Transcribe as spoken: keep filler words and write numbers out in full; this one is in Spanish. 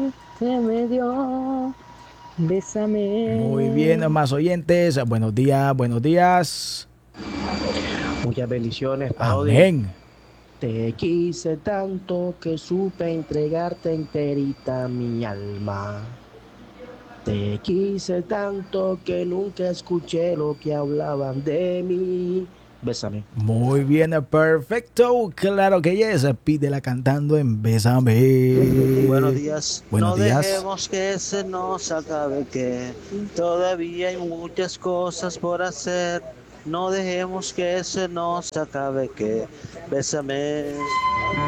que me dio. Muy bien, Bésame. más oyentes. Buenos días, buenos días. Muchas bendiciones, Parodi. Amén. Te quise tanto que supe entregarte enterita mi alma. Te quise tanto que nunca escuché lo que hablaban de mí. Bésame. Muy bien, perfecto. Claro que yes. Pídela cantando en Bésame. Buenos días. Buenos No días. dejemos que se nos acabe, que todavía hay muchas cosas por hacer. No dejemos que se nos acabe, que bésame.